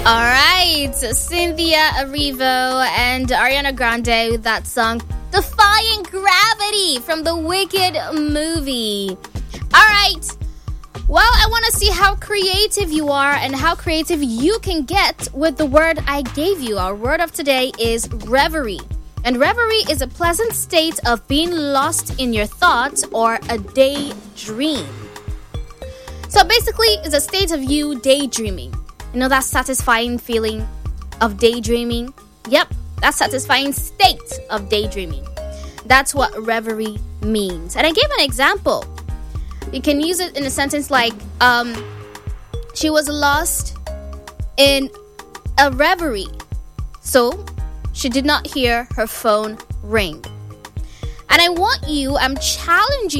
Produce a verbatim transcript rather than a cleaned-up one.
All right, Cynthia Erivo and Ariana Grande with that song Defying Gravity from the Wicked movie. All right, well, I want to see how creative you are and how creative you can get with the word I gave you. Our word of today is reverie. And reverie is a pleasant state of being lost in your thoughts or a daydream. So basically, it's a state of you daydreaming. You know that satisfying feeling of daydreaming? Yep, that satisfying state of daydreaming. That's what reverie means. And I gave an example. You can use it in a sentence like, um, she was lost in a reverie. So, she did not hear her phone ring. And I want you, I'm challenging